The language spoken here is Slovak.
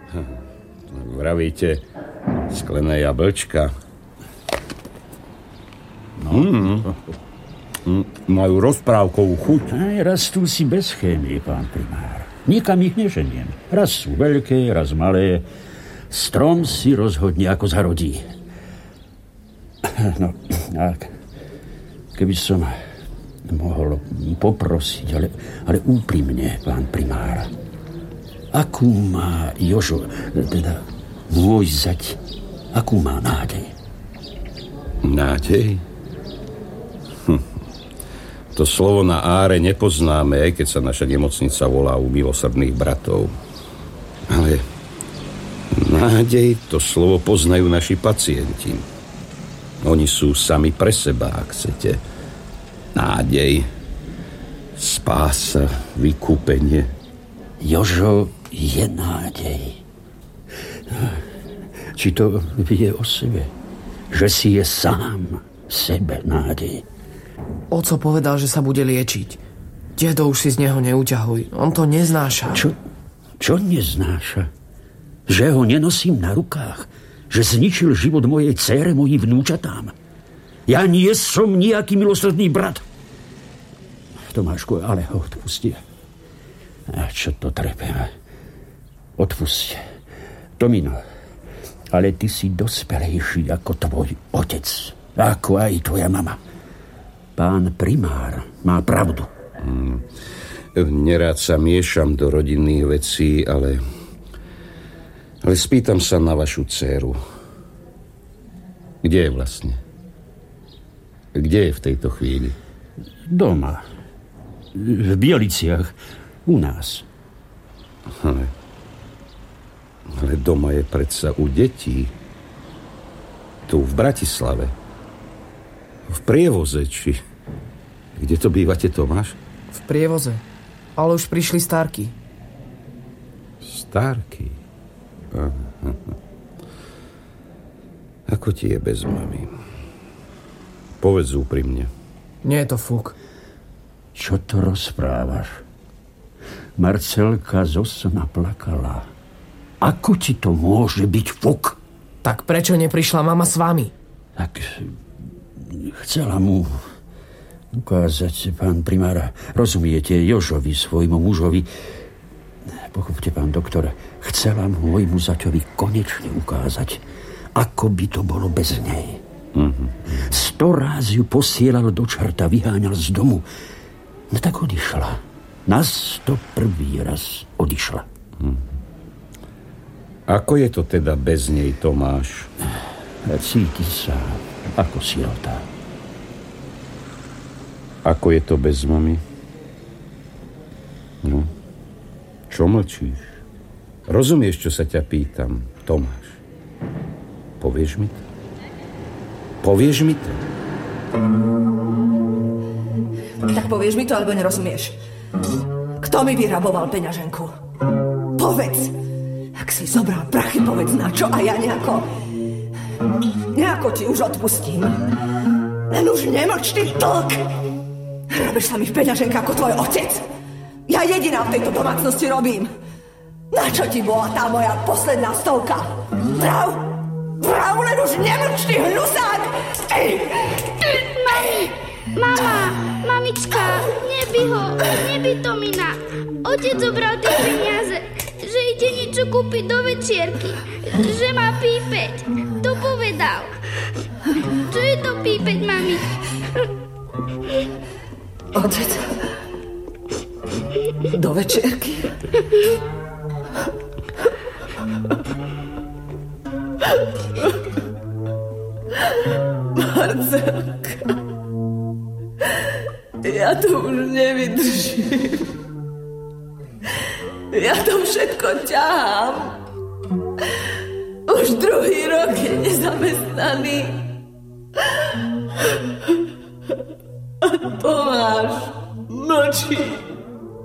Vravíte sklené jablčka. Majú rozprávkovú chuť. Aj rastú si bez chémie, pán primár. Nikam ich neženiem. Raz sú veľké, raz malé. Strom si rozhodne, ako zarodí. No, tak. Keby som mohol poprosiť, ale úprimne, pán primár. Akú má Jožo, teda môj zať, akú má nádej? Nádej? To slovo na áre nepoznáme, aj keď sa naša nemocnica volá u milosrdných bratov. Ale nádej, to slovo poznajú naši pacienti. Oni sú sami pre seba, ak chcete. Nádej, spása, vykúpenie. Jožo je nádej. Či to vie o sebe? Že si je sám sebe nádej. Oco povedal, že sa bude liečiť. Dedo, už si z neho neuťahuj. On to neznáša. Čo neznáša? Že ho nenosím na rukách? Že zničil život mojej dcére, mojim vnúčatám? Ja nie som nejaký milosrdný brat. Tomášku, ale odpusti. A čo to trepem? Odpusti. Tomino, ale ty si dospelejší ako tvoj otec. Ako aj tvoja mama. Pán primár má pravdu. Nerád sa miešam do rodinných vecí, ale spýtam sa na vašu dcéru. Kde je vlastne? Kde je v tejto chvíli? Doma. V Bieliciach. U nás. Ale doma je predsa u detí. Tu v Bratislave. V Prievoze, či... Kde to bývate, Tomáš? V Prievoze. Ale už prišli Starky. Starky? Aha. Ako ti je bez mami? Povedz úprimne. Nie je to fuk. Čo to rozprávaš? Marcelka zo sna plakala. Ako ti to môže byť fuk? Tak prečo neprišla mama s vami? Tak... Chcela mu ukázať, pán primár, rozumiete, Jožovi, svojmu mužovi. Pochopte, pán doktor, chcela mu môjmu zaťovi konečne ukázať, ako by to bolo bez nej. 100 ráz ju posielal do čerta, vyháňal z domu. No tak odišla. Na 101. raz odišla. Ako je to teda bez nej, Tomáš? Cíti sa ako sirota. Ako je to bez mami? No, čo mlčíš? Rozumieš, čo sa ťa pýtam, Tomáš? Povieš mi to? Povieš mi to? Tak povieš mi to, alebo nerozumieš? Kto mi vyraboval peňaženku? Povedz! Ak si zobral prachy, povedz na čo a ja nejako ti už odpustím. Len už nemlč, ty tlk! Robíš sa mi v peňaženke ako tvoj otec. Ja jediná v tejto domácnosti robím. Na čo ti bola tá moja posledná 100? Prav, len už nemlč, ty hnusák! Mamička, neby Tomina. Otec zobral tie peniaze, že ide niečo kúpiť do večierky, že má pípeť. To povedal. Čo je to pípeť, mami? Otec? Do večierky? Marcelka, ja to už nevydržím. Ja to všetko ťahám. Už druhý rok je nezamestnaný. A Tomáš mlčí.